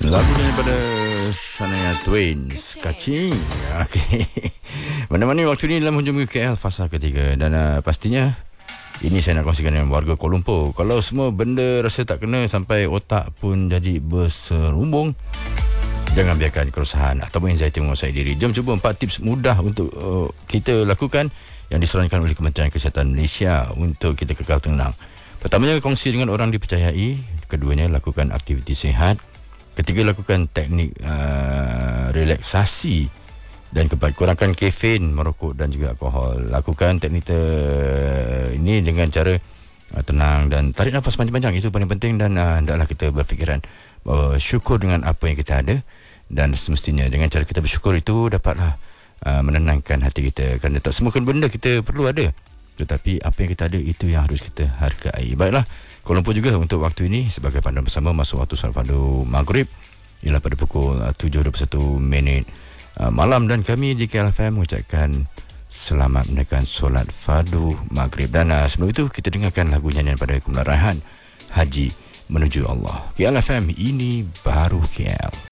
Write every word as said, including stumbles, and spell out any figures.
Lagunya daripada Shania Twain, Kacing. Okey. Mana-mana waktu ini dalam hujung K L fasa ketiga. Dan uh, pastinya ini saya nak kongsikan dengan warga Kuala Lumpur. Kalau semua benda rasa tak kena sampai otak pun jadi berserumbung, jangan biarkan keresahan ataupun anxiety menguasai diri. Jom cuba empat tips mudah untuk uh, kita lakukan yang disarankan oleh Kementerian Kesihatan Malaysia untuk kita kekal tenang. Pertamanya, kongsi dengan orang dipercayai. Keduanya, lakukan aktiviti sihat. Ketiga, lakukan teknik uh, relaksasi. Dan keempat, kurangkan kafein, merokok dan juga alkohol. Lakukan teknik uh, ini dengan cara uh, tenang dan tarik nafas panjang-panjang. Itu paling penting. Dan uh, hendaklah kita berfikiran uh, syukur dengan apa yang kita ada. Dan semestinya dengan cara kita bersyukur itu dapatlah uh, menenangkan hati kita. Kerana tak semua benda kita perlu ada, tetapi apa yang kita ada itu yang harus kita hargai. Baiklah, Kuala Lumpur juga untuk waktu ini sebagai panduan bersama masuk waktu salat fardu maghrib ialah pada pukul tujuh dua puluh satu minit uh, malam, dan kami di K L F M mengucapkan selamat menunaikan solat fardu maghrib. Dan uh, sebelum itu kita dengarkan lagu nyanyian pada kumpulan Raihan, Haji Menuju Allah. K L F M, ini baru K L.